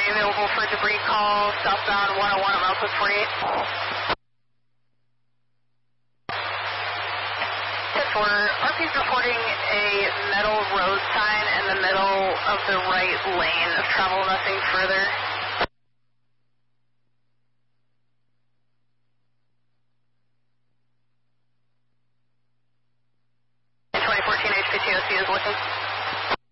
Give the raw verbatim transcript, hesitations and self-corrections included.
you available for a debris call southbound one oh one at milepost forty-eight? ten four, R P's reporting a metal road sign in the middle of the right lane of travel, nothing further.